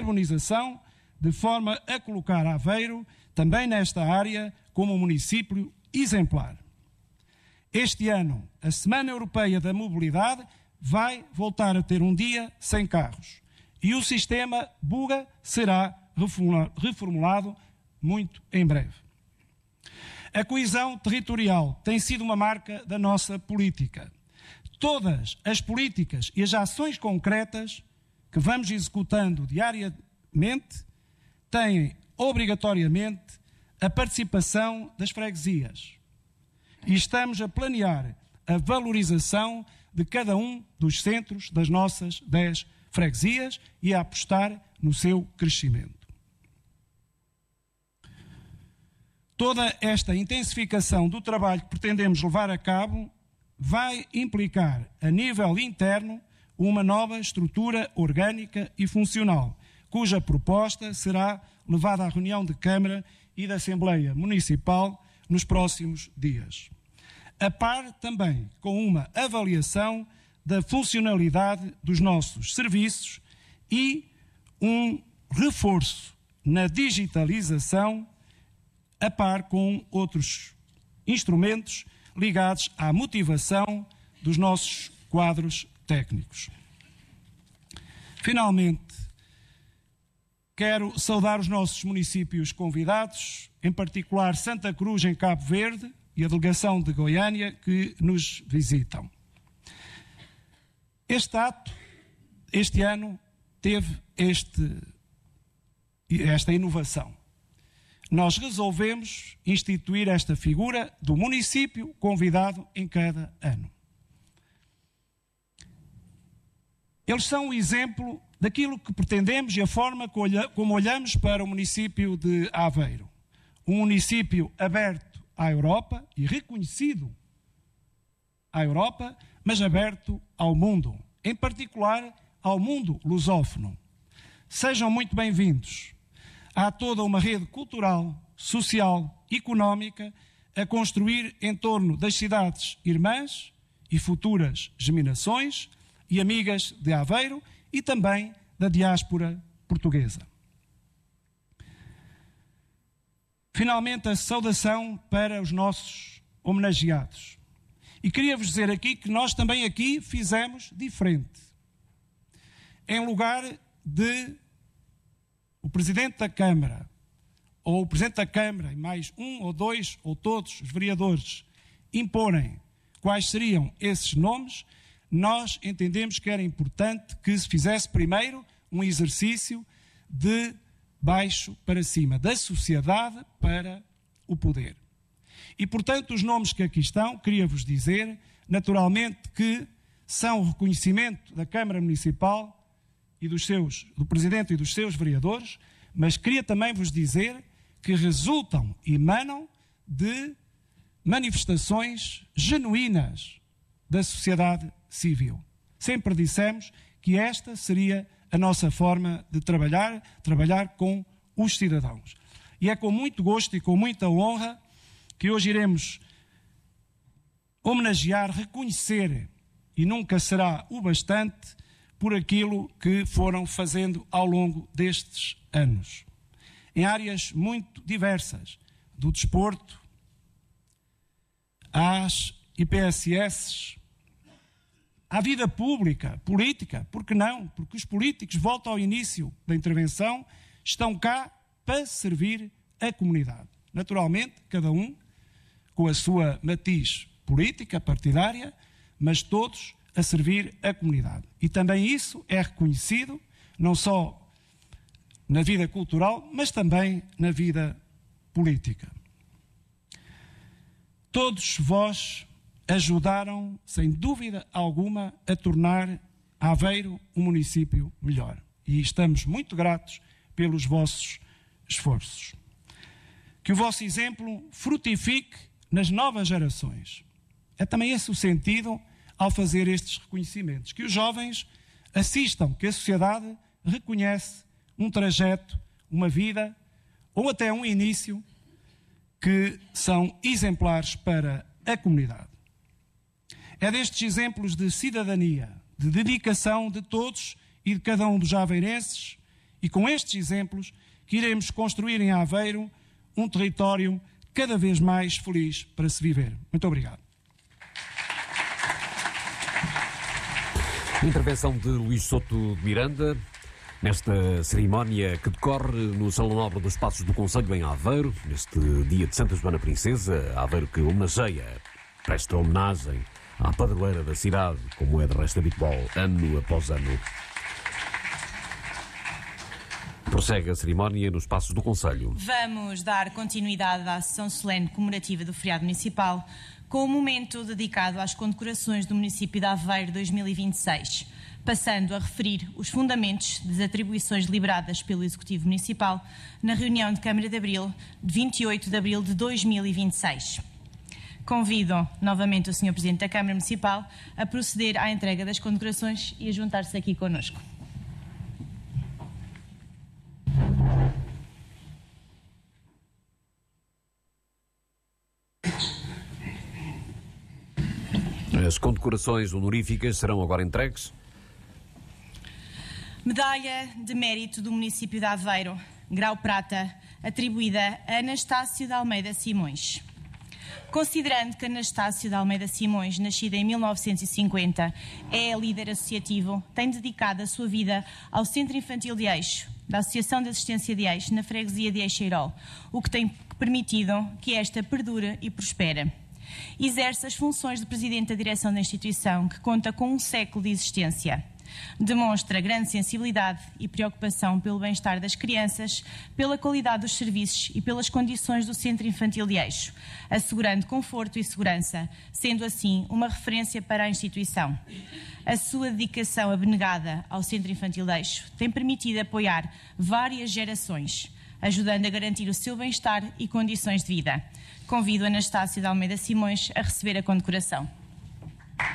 urbanização, de forma a colocar Aveiro, também nesta área, como um município exemplar. Este ano, a Semana Europeia da Mobilidade vai voltar a ter um dia sem carros e o sistema Buga será reformulado muito em breve. A coesão territorial tem sido uma marca da nossa política. Todas as políticas e as ações concretas que vamos executando diariamente têm obrigatoriamente a participação das freguesias. E estamos a planear a valorização de cada um dos centros das nossas 10 freguesias e a apostar no seu crescimento. Toda esta intensificação do trabalho que pretendemos levar a cabo vai implicar, a nível interno, uma nova estrutura orgânica e funcional, cuja proposta será levada à reunião de Câmara e da Assembleia Municipal nos próximos dias. A par também com uma avaliação da funcionalidade dos nossos serviços e um reforço na digitalização, a par com outros instrumentos ligados à motivação dos nossos quadros técnicos. Finalmente, quero saudar os nossos municípios convidados, em particular Santa Cruz, em Cabo Verde, e a delegação de Goiânia, que nos visitam. Este ato, este ano, teve esta inovação. Nós resolvemos instituir esta figura do município convidado em cada ano. Eles são o exemplo daquilo que pretendemos e a forma como olhamos para o município de Aveiro. Um município aberto à Europa e reconhecido à Europa, mas aberto ao mundo, em particular ao mundo lusófono. Sejam muito bem-vindos. Há toda uma rede cultural, social, económica a construir em torno das cidades irmãs e futuras germinações e amigas de Aveiro e também da diáspora portuguesa. Finalmente, a saudação para os nossos homenageados. E queria-vos dizer aqui que nós também aqui fizemos diferente. Em lugar de o Presidente da Câmara, ou o Presidente da Câmara, e mais um ou dois, ou todos os vereadores, imporem quais seriam esses nomes, nós entendemos que era importante que se fizesse primeiro um exercício de baixo para cima, da sociedade para o poder. E, portanto, os nomes que aqui estão, queria-vos dizer, naturalmente, que são o reconhecimento da Câmara Municipal e do Presidente e dos seus vereadores, mas queria também vos dizer que resultam, emanam de manifestações genuínas da sociedade civil. Sempre dissemos que esta seria a nossa forma de trabalhar com os cidadãos. E é com muito gosto e com muita honra que hoje iremos homenagear, reconhecer, e nunca será o bastante, por aquilo que foram fazendo ao longo destes anos. Em áreas muito diversas, do desporto, às IPSS, à vida pública, política, por que não? Porque os políticos, volto ao início da intervenção, estão cá para servir a comunidade. Naturalmente, cada um com a sua matiz política, partidária, mas todos a servir a comunidade. E também isso é reconhecido, não só na vida cultural, mas também na vida política. Todos vós ajudaram, sem dúvida alguma, a tornar Aveiro um município melhor. E estamos muito gratos pelos vossos esforços. Que o vosso exemplo frutifique nas novas gerações. É também esse o sentido ao fazer estes reconhecimentos. Que os jovens assistam, que a sociedade reconhece um trajeto, uma vida ou até um início que são exemplares para a comunidade. É destes exemplos de cidadania, de dedicação de todos e de cada um dos aveirenses E com estes exemplos que iremos construir em Aveiro um território cada vez mais feliz para se viver. Muito obrigado. Intervenção de Luís Souto de Miranda, nesta cerimónia que decorre no Salão Nobre dos Passos do Conselho em Aveiro, neste dia de Santa Joana Princesa, Aveiro que homenageia, presta homenagem à padroeira da cidade, como é de resto habitual, ano após ano. Prossegue a cerimónia nos Passos do Conselho. Vamos dar continuidade à sessão solene comemorativa do feriado municipal, com o momento dedicado às condecorações do município de Aveiro 2026, passando a referir os fundamentos das atribuições deliberadas pelo Executivo Municipal na reunião de Câmara de Abril de 28 de abril de 2026. Convido novamente o Sr. Presidente da Câmara Municipal a proceder à entrega das condecorações e a juntar-se aqui connosco. As condecorações honoríficas serão agora entregues. Medalha de Mérito do município de Aveiro, grau prata, atribuída a Anastácio de Almeida Simões. Considerando que Anastácio de Almeida Simões, nascido em 1950, é líder associativo, tem dedicado a sua vida ao Centro Infantil de Eixo, da Associação de Assistência de Eixo, na freguesia de Eixeirol, o que tem permitido que esta perdure e prospere. Exerce as funções de Presidente da Direção da instituição, que conta com um século de existência. Demonstra grande sensibilidade e preocupação pelo bem-estar das crianças, pela qualidade dos serviços e pelas condições do Centro Infantil de Eixo, assegurando conforto e segurança, sendo assim uma referência para a instituição. A sua dedicação abnegada ao Centro Infantil de Eixo tem permitido apoiar várias gerações, ajudando a garantir o seu bem-estar e condições de vida. Convido Anastácio de Almeida Simões a receber a condecoração.